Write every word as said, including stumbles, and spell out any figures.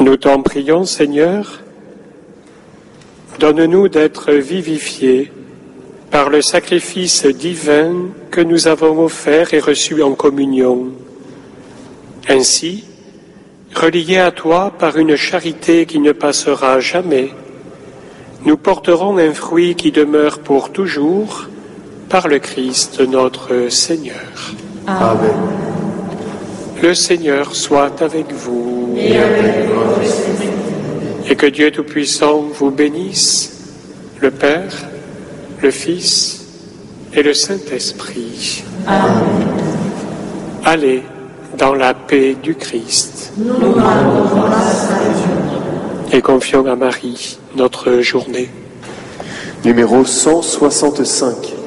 Nous t'en prions, Seigneur, donne-nous d'être vivifiés par le sacrifice divin que nous avons offert et reçu en communion. Ainsi, reliés à toi par une charité qui ne passera jamais, nous porterons un fruit qui demeure pour toujours par le Christ notre Seigneur. Amen. Le Seigneur soit avec vous. Et avec votre esprit. Et que Dieu Tout-Puissant vous bénisse, le Père, le Fils et le Saint-Esprit. Amen. Allez dans la paix du Christ. Nous rendons grâce à Dieu. Et confions à Marie notre journée. Numéro cent soixante-cinq.